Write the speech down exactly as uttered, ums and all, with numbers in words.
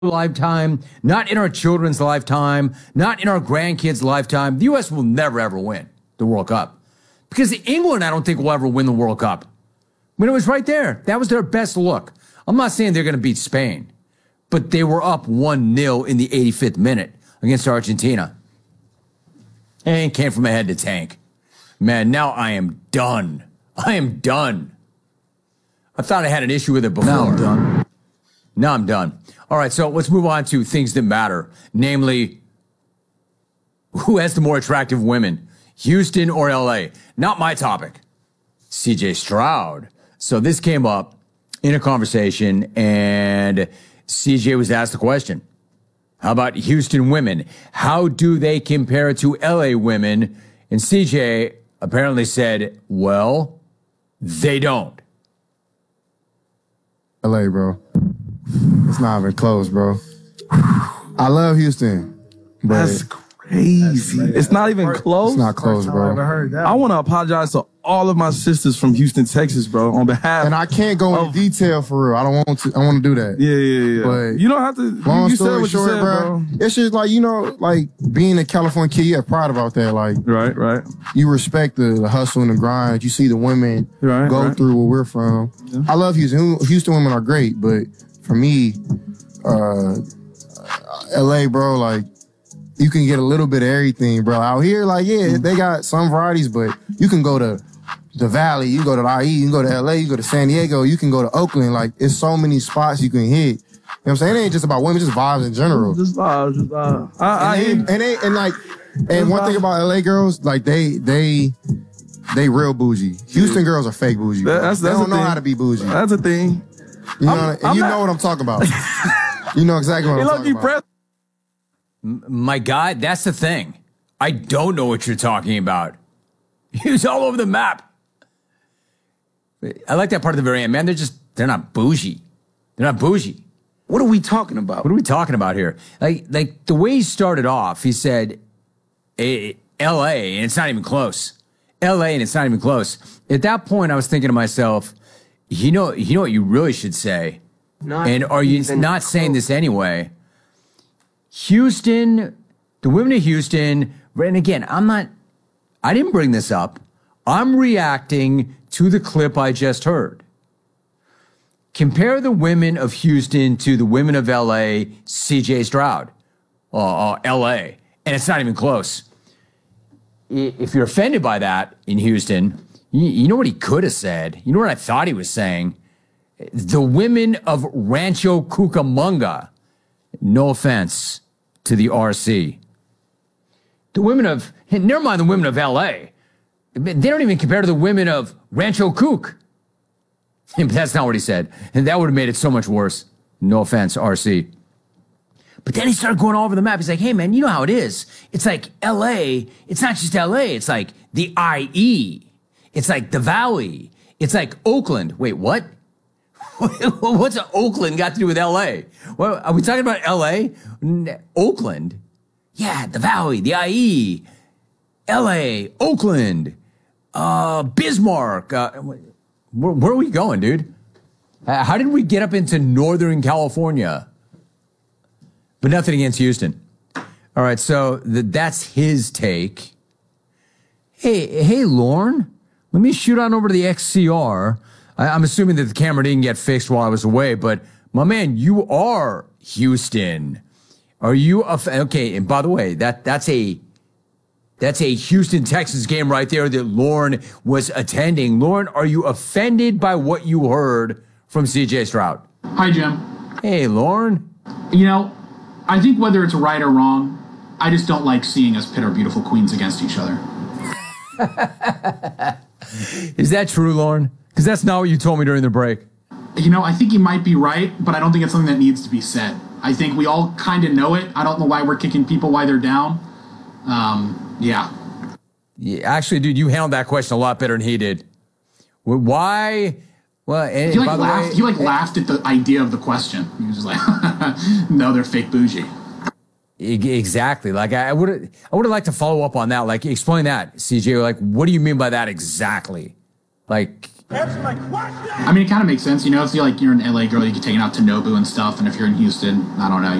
lifetime, not in our children's lifetime, not in our grandkids' lifetime. The U S will never, ever win the World Cup. Because England, I don't think, will ever win the World Cup. I mean, it was right there. That was their best look. I'm not saying they're going to beat Spain, but they were up one nil in the eighty-fifth minute against Argentina. And came from ahead to tank. Man, now I am done. I am done. I thought I had an issue with it before. Now I'm done. Now I'm done. All right, so let's move on to things that matter. Namely, who has the more attractive women, Houston or L A? Not my topic. C J Stroud. So this came up in a conversation, and C J was asked the question, how about Houston women? How do they compare to L A women? And C J apparently said, well, they don't. L A, bro. It's not even close, bro. I love Houston, but That's crazy. It's not even close. it's not close, bro. I want to apologize to all of my sisters from Houston, Texas, bro, on behalf. And I can't go into of- detail for real. I don't want to. I want to do that. Yeah, yeah, yeah. But you don't have to. Long you said story what short, you said, bro, bro. it's just like, you know, like being a California kid, you have pride about that. Like, Right, right. you respect the, the hustle and the grind. You see the women Right, go right. through where we're from. Yeah. I love Houston. Houston women are great, but for me, uh, L A, bro, like, you can get a little bit of everything, bro. Out here, like, yeah, they got some varieties, but you can go to the Valley, you can go to the I E, you can go to L A, you can go to San Diego, you can go to Oakland. Like, it's so many spots you can hit. You know what I'm saying? It ain't just about women, just vibes in general. Just vibes, just vibes. I, I, And they, and they, and like, and one thing about L A girls, like, they, they, they real bougie. Houston girls are fake bougie. Bro. That- that's- they that's don't the know thing. how to be bougie. That's a thing. You know, I'm- and I'm you not- know what I'm talking about. You know exactly what Hey, I'm look, talking you about. press. My guy, that's the thing. I don't know what you're talking about. He was all over the map. I like that part at the very end. Man, they're just, they're not bougie. They're not bougie. What are we talking about? What are we talking about here? Like, like the way he started off, he said, eh, L A, and it's not even close. L A, and it's not even close. At that point, I was thinking to myself, you know, you know what you really should say? Not and are you even not saying close. this anyway? Houston, the women of Houston, and again, I'm not, I didn't bring this up. I'm reacting to the clip I just heard. Compare the women of Houston to the women of L A, C J Stroud, uh, uh, L A, and it's not even close. I- If you're offended by that in Houston, you, you know what he could have said? You know what I thought he was saying? The women of Rancho Cucamonga. No offense to the R C. The women of, never mind the women of L A. They don't even compare to the women of Rancho Cuc. But that's not what he said. And that would have made it so much worse. No offense, R C. But then he started going all over the map. He's like, hey, man, you know how it is. It's like L A. It's not just L A. It's like the I E. It's like the Valley. It's like Oakland. Wait, what? What's Oakland got to do with L A? Well, are we talking about L A? N- Oakland? Yeah, the Valley, the I E, L A, Oakland, uh, Bismarck. Uh, where, where are we going, dude? Uh, how did we get up into Northern California? But nothing against Houston. All right, so th- that's his take. Hey, hey, Lorne, let me shoot on over to the X C R. I- I'm assuming that the camera didn't get fixed while I was away, but my man, you are Houston. Are you a fa- okay? And by the way, that that's a that's a Houston Texans game right there that Lorne was attending. Lorne, are you offended by what you heard from C J Stroud? Hi, Jim. Hey, Lorne. You know, I think whether it's right or wrong, I just don't like seeing us pit our beautiful queens against each other. Is that true, Lorne? Because that's not what you told me during the break. You know, I think you might be right, but I don't think it's something that needs to be said. I think we all kind of know it. I don't know why we're kicking people while they're down. Um, yeah. Yeah, actually, dude, you handled that question a lot better than he did. Wh- Why? Well, and He like by the laughed. way, He like laughed at the idea of the question. He was just like, "No, they're fake bougie." E- Exactly. Like I would, I would have liked to follow up on that. Like explain that, C J. Like, what do you mean by that exactly? Like, Answer my question! I mean, it kind of makes sense, you know. If you're like you're an L A girl, you get taken out to Nobu and stuff, and if you're in Houston, I don't know.